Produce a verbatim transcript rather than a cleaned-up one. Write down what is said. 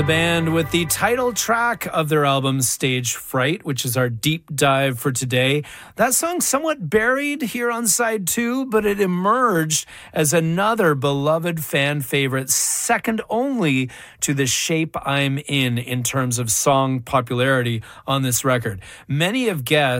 The band with the title track of their album Stage Fright, which is our deep dive for today. That song somewhat buried here on side two, but it emerged as another beloved fan favorite, second only to The Shape I'm In in terms of song popularity on this record. Many have guessed